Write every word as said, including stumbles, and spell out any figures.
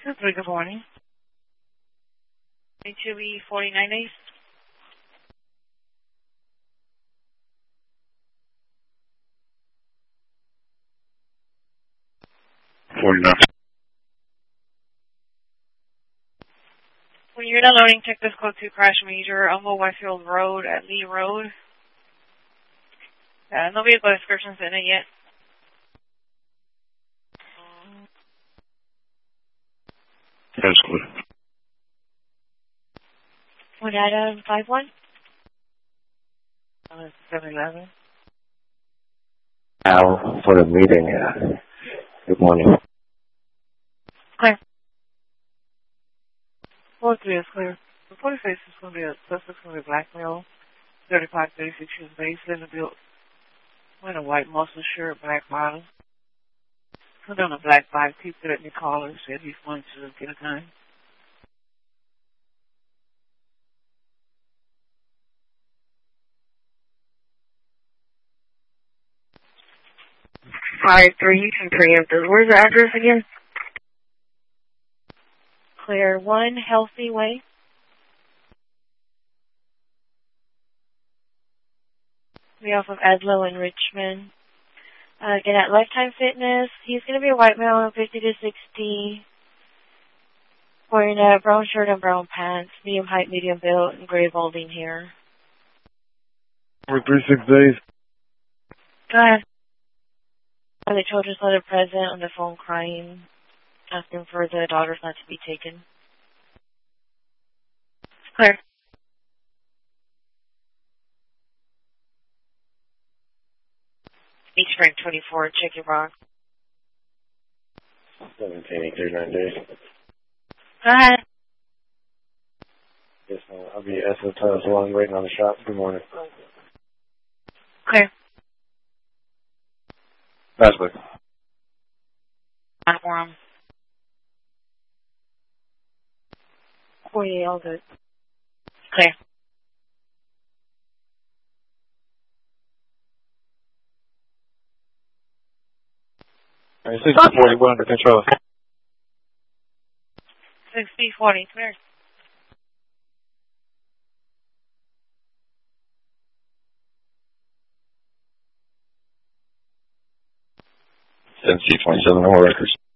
Very good morning. H U B forty-nine East. forty-nine. When you're done loading, check this code two crash major, Humble Westfield Road at Lee Road. Uh, no vehicle descriptions in it yet. That's good. One item five one. Uh, seven eleven. Al for the meeting. Uh, good morning. Clear. Four three is clear. The police face is going to be a suspect going to be blackmail. thirty-five thirty-six years of age, in the build. Wearing a white muscle shirt, black bottom. Put on a black bike. Keep it at the collar. Said he's going to get a gun. Five three, you can preempt this. Where's the address again? Clear. One Healthy Way. We off of Edlow in Richmond. Uh, again, at Lifetime Fitness, he's going to be a white male, fifty to sixty, wearing a brown shirt and brown pants, medium height, medium build, and gray balding hair. For three six days. Go ahead. The children's mother present on the phone crying, asking for the daughters not to be taken. Clear. Beach Frank twenty-four, check your box. seventeen, thirty-nine days. Go ahead. Yes, uh, I'll be S O Times Long waiting on the shop. Good morning. Clear. Fastback. Platform. forty-eight, all good. Clear. six forty, we're under control. sixty forty, clear. seven C twenty-seven, no more records.